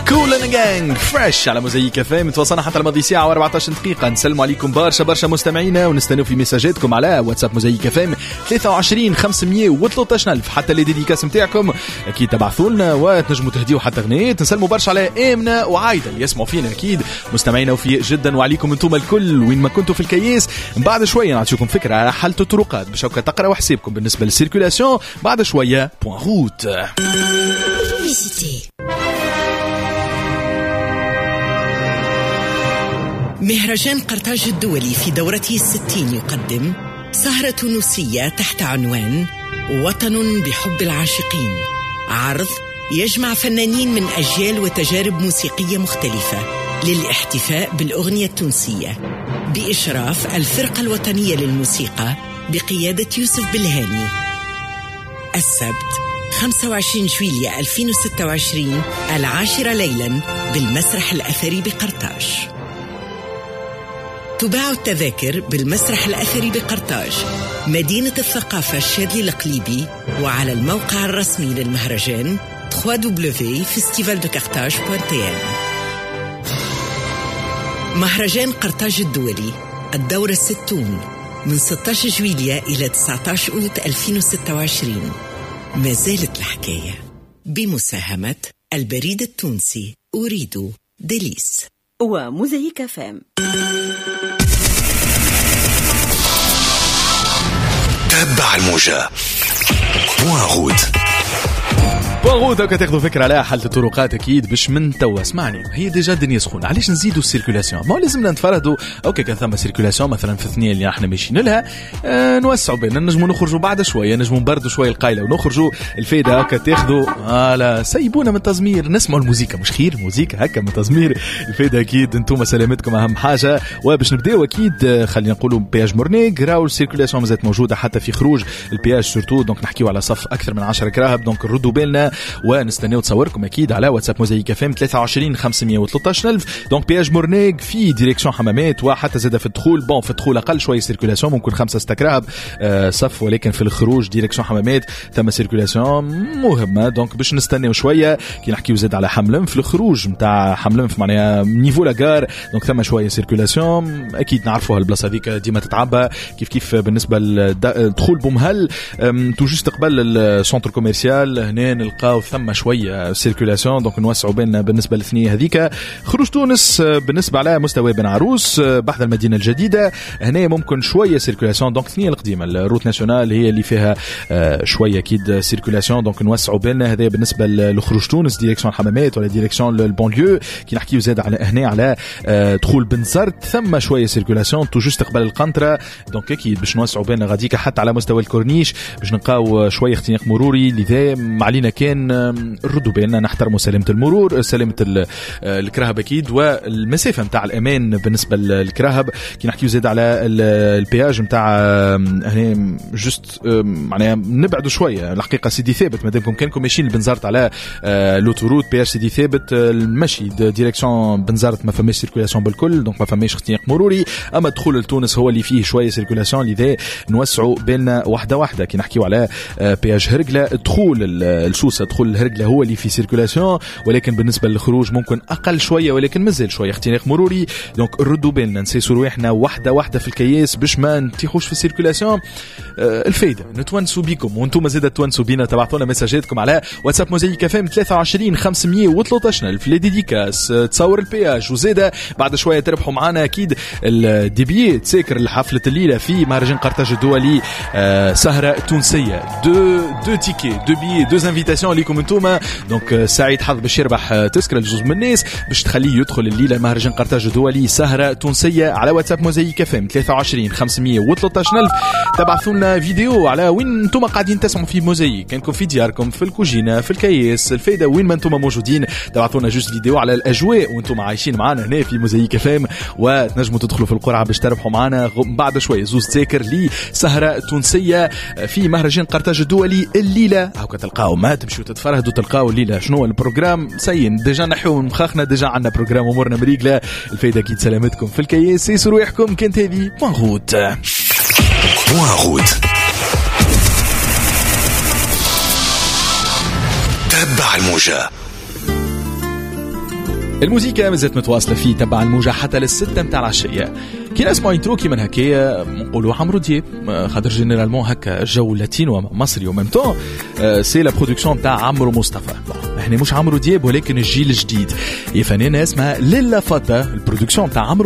كولن جانج فريش على موزايك FM. توصلنا حتى الماضي ساعة و14 دقيقة. نسلموا عليكم برشا مستمعينا ونستنوا في مساجاتكم على واتساب موزايك FM 23 513 ألف. حتى اللي ديديكاس متاعكم أكيد تبعثوا لنا وتنجموا تهديوا حتى غنيت. نسلموا برشا على آمنة وعايدة اللي يسمعوا فينا أكيد مستمعينا وفي جدا، وعليكم انتم الكل وين ما كنتوا في الكياس. بعد شوية نعطيكم فكرة على حالة الطرقات باش هكا تقرأوا حسابكم بالنسبة للسيركولاسيون. بعد شوية بوان روت. مهرجان قرطاج الدولي في دورته 60 يقدم سهرة تونسية تحت عنوان وطن بحب العاشقين، عرض يجمع فنانين من أجيال وتجارب موسيقية مختلفة للاحتفاء بالأغنية التونسية بإشراف الفرقة الوطنية للموسيقى بقيادة يوسف بالهاني. السبت 25 جويلية 2026 10 ليلا بالمسرح الأثري بقرطاج. تباع التذاكر بالمسرح الأثري بقرطاج مدينة الثقافة الشاذلي القليبي، وعلى الموقع الرسمي للمهرجان www.festivaldecarthage.tn. مهرجان قرطاج الدولي الدورة 60 من 16 جويلية إلى 19 أوت 2026. ما زالت الحكاية بمساهمة البريد التونسي أريد دليس وموزايك FM. تبع الموجة بوان بوغوت. هكا تاخذوا فكرة على حالة الطرقات أكيد باش من توا. اسمعني، هي ديجا الدنيا سخونة، علاش نزيدوا السيركولاسيون؟ ما لازمنا نتفرهدوا. أوكي كان ثم سيركولاسيون مثلا في الثنية اللي احنا ماشيين لها نوسعوا بينا، نجموا نخرجوا بعد شوية، نجموا نبردوا شوية القايلة ونخرجوا. الفايدة هكا تاخذوا لا سيبونا من التزمير، نسمعوا الموسيقى مش خير؟ موسيقى هكا من التزمير. الفايدة أكيد انتم سلامتكم أهم حاجة. وباش نبداو أكيد خلينا نقولوا بياج مورنيك راو السيركولاسيون مازالت موجودة حتى في خروج البياج سورتو. دونك نحكيو على صف أكثر من 10 كراهب، دونك نردوا بالنا ونستناو تصوركم اكيد على واتساب موزايك FM 23 513 ألف. دونك بياج مورنيك في ديريكسيون حمامات، وحتى زاد في الدخول بون في الدخول اقل شويه سيركولاسيون، ممكن 5-6 كراهب صف، ولكن في الخروج ديريكسيون حمامات ثم سيركولاسيون مهمه. دونك باش نستناو شويه كي نحكيو زاد على حملم في الخروج نتاع حملم في معناها نيفو لاكار. دونك ثم شويه سيركولاسيون اكيد نعرفوها البلاصه هذيك ديما تتعبى. كيف بالنسبه للدخول بومهل تو جوست قبل السونتر كوميرسيال هنا نلقاو ثم شويه سيركولاسيون. دونك نوسعوا بيننا بالنسبه للثنيه هذيك. خروج تونس بالنسبه على مستوى بن عروس بحث المدينه الجديده هنا ممكن شويه سيركولاسيون. دونك الثنيه القديمه الروت ناسيونال هي اللي فيها شويه اكيد سيركولاسيون. دونك نوسعوا بيننا هذا بالنسبه لخروج تونس ديريكسيون الحمامات ولا ديريكسيون البونليو. كي نحكيو زاد على هنا على دخول بنزرت ثم شويه سيركولاسيون تو جوست قبل القنطره. دونك اكيد باش نوسعوا بيننا غاديك حتى على مستوى الكورنيش باش نلقاو شويه اختناق مروري. لذا علينا كان ردوا بالنا نحترموا سلامة المرور، سلامة الكراهب أكيد، والمسافة متاع الأمان بالنسبة للكراهب. كي نحكيو زاد على البياج متاع هنا جست معناها نبعدوا شوية. الحقيقة سيدي ثابت مادامكم كانكم ماشيين لبنزرت على لوتوروت بياج سيدي ثابت المشي ديريكسيون بنزرت ما فماش سيركولاسيون بالكل، دونك ما فماش اختناق مروري. أما الدخول لتونس هو اللي فيه شوية سيركولاسيون، لذا نوسعوا بيننا واحدة. كي نحكيو على بياج هرقلة دخول السوسة دخول الهرقلة هو اللي في سيركولاسيون، ولكن بالنسبه للخروج ممكن اقل شويه ولكن مازال شويه اختناق مروري. دونك ردوا بالنا نسيسوا رواحنا واحده في الكياس باش ما نتيخوش في السيركولاسيون. الفايده نتونسوا بكم وانتم زاد تونسوا بينا. تبعثوا لنا مساجاتكم على واتساب موزايك FM 23 513 ألف. لي ديديكاس تصور البياج وزاده بعد شويه تربحوا معنا اكيد الديبيي تساكر لحفله الليله في مهرجان قرطاج الدولي. سهره تونسيه دو تيكي دو بيي دو انفيتاسيون ليكم انتم. دونك سعيد حظ باش يربح تذكره لجوج من الناس باش تخليه يدخل الليله مهرجان قرطاج الدولي سهره تونسيه على واتساب موزايك FM 23 513 ألف. تبعثوا لنا فيديو على وين انتم قاعدين تسمعوا في موزايك، كانكم في دياركم في الكوجينه في الكياس الفايده وين ما انتم موجودين. تبعثوا لنا جوست فيديو على الاجواء وانتم عايشين معنا هنا في موزايك FM، وتنجموا تدخلوا في القرعه باش تربحوا معنا بعد شويه زوز تذاكر لسهره تونسيه في مهرجان قرطاج الدولي الليله. هاكا تلقاو ما تمشوا تتفرهدوا تلقاو الليله شنو البروجرام سين ديجا نحو مخاخنا ديجا عندنا بروجرام امورنا مريقله. الفايده كي سلامتكم في الكياس سيسوا رواحكم. كانت هذه بوان روت تبع الموجة. الموسيقى مازالت متواصله في تبع الموجه حتى للستة متاع العشيه. كي نسمع انترو كيما هكايا نقولوا عمرو دياب، خاطر جينيرالمون هكا جو لاتينو مصري وميم طون سي لا برودكسيون تاع عمرو مصطفى. احنا مش عمرو دياب ولكن الجيل الجديد، هي فنانه اسمها ليلا فاتا، البرودكسيون تاع عمرو